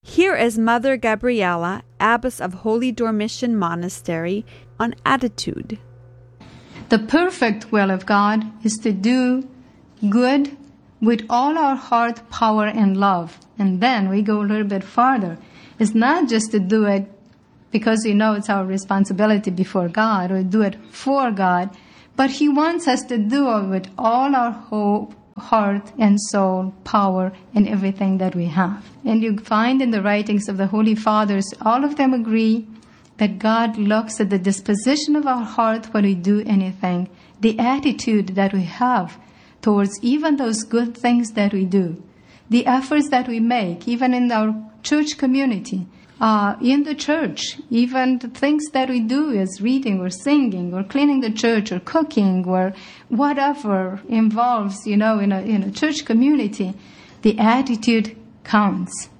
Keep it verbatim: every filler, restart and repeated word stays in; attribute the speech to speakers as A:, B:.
A: Here is Mother Gabriela, Abbess of Holy Dormition Monastery, on attitude.
B: The perfect will of God is to do good with all our heart, power, and love. And then we go a little bit farther. It's not just to do it because we know it's our responsibility before God, or do it for God, but He wants us to do it with all our hope, heart and soul, power, and everything that we have. And you find in the writings of the Holy Fathers, all of them agree that God looks at the disposition of our heart when we do anything, the attitude that we have towards even those good things that we do, the efforts that we make, even in our church community, uh, in the church, even the things that we do as reading or singing or cleaning the church or cooking or whatever involves, you know, in a, in a church community, the attitude counts.